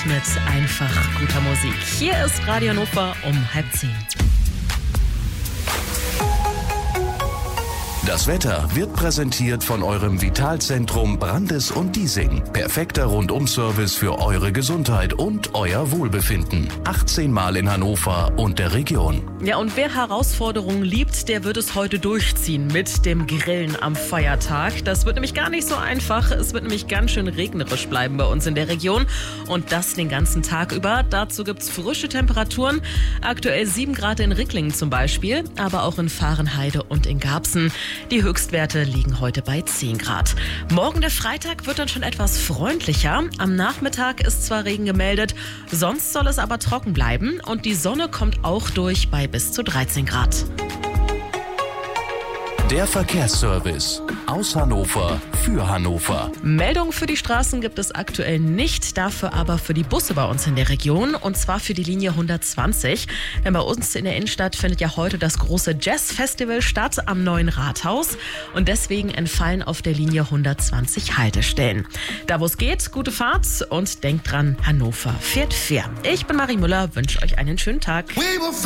mit einfach guter Musik. Hier ist Radio Hannover um 9:30. Das Wetter wird präsentiert von eurem Vitalzentrum Brandes und Diesing. Perfekter Rundum-Service für eure Gesundheit und euer Wohlbefinden. 18 Mal in Hannover und der Region. Ja, und wer Herausforderungen liebt, der wird es heute durchziehen mit dem Grillen am Feiertag. Das wird nämlich gar nicht so einfach. Es wird nämlich ganz schön regnerisch bleiben bei uns in der Region. Und das den ganzen Tag über. Dazu gibt's frische Temperaturen. Aktuell 7 Grad in Ricklingen zum Beispiel, aber auch in Fahrenheide und in Garbsen. Die Höchstwerte liegen heute bei 10 Grad. Morgen der Freitag wird dann schon etwas freundlicher. Am Nachmittag ist zwar Regen gemeldet, sonst soll es aber trocken bleiben. Und die Sonne kommt auch durch bei bis zu 13 Grad. Der Verkehrsservice aus Hannover für Hannover. Meldungen für die Straßen gibt es aktuell nicht, dafür aber für die Busse bei uns in der Region, und zwar für die Linie 120. Denn bei uns in der Innenstadt findet ja heute das große Jazz-Festival statt am neuen Rathaus und deswegen entfallen auf der Linie 120 Haltestellen. Da wo es geht, gute Fahrt und denkt dran, Hannover fährt fair. Ich bin Marie Müller, wünsche euch einen schönen Tag.